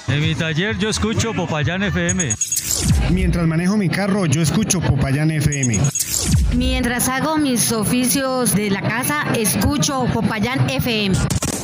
En mi taller yo escucho Popayán FM. Mientras manejo mi carro, yo escucho Popayán FM. Mientras hago mis oficios de la casa, escucho Popayán FM.